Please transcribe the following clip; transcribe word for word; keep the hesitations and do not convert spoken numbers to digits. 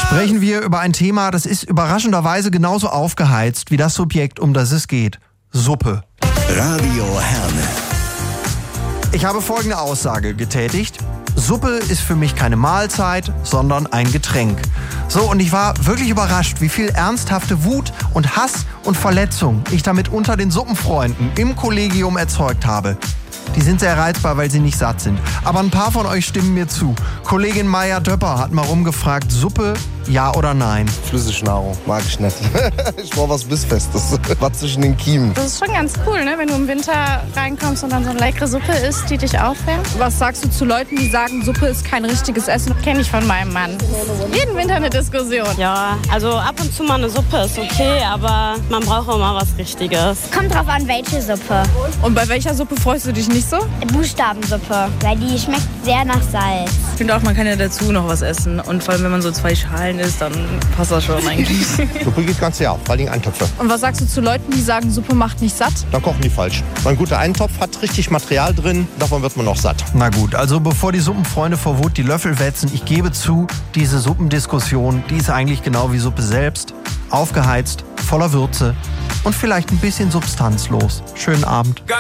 Sprechen wir über ein Thema, das ist überraschenderweise genauso aufgeheizt wie das Subjekt, um das es geht. Suppe. Radio Herne. Ich habe folgende Aussage getätigt. Suppe ist für mich keine Mahlzeit, sondern ein Getränk. So, und ich war wirklich überrascht, wie viel ernsthafte Wut und Hass und Verletzung ich damit unter den Suppenfreunden im Kollegium erzeugt habe. Die sind sehr reizbar, weil sie nicht satt sind. Aber ein paar von euch stimmen mir zu. Kollegin Maya Döpper hat mal rumgefragt, Suppe, ja oder nein? Flüssignahrung, mag ich nicht. Ich brauche was Bissfestes, was zwischen den Kiemen. Das ist schon ganz cool, ne? Wenn du im Winter reinkommst und dann so eine leckere Suppe isst, die dich aufwärmt. Was sagst du zu Leuten, die sagen, Suppe ist kein richtiges Essen? Kenne ich von meinem Mann. Jeden Winter eine Diskussion. Ja, also ab und zu mal eine Suppe ist okay, aber man braucht auch mal was Richtiges. Kommt drauf an, welche Suppe. Und bei welcher Suppe freust du dich nicht so? Buchstabensuppe, weil die schmeckt sehr nach Salz. Ich finde auch, man kann ja dazu noch was essen. Und vor allem, wenn man so zwei Schalen isst, dann passt das schon eigentlich. Suppe geht ganz Jahr, vor allem Eintöpfe. Und was sagst du zu Leuten, die sagen, Suppe macht nicht satt? Dann kochen die falsch. Ein guter Eintopf hat richtig Material drin, davon wird man auch satt. Na gut, also bevor die Suppenfreunde vor Wut die Löffel wetzen, ich gebe zu, diese Suppendiskussion, die ist eigentlich genau wie Suppe selbst. Aufgeheizt, voller Würze und vielleicht ein bisschen substanzlos. Schönen Abend.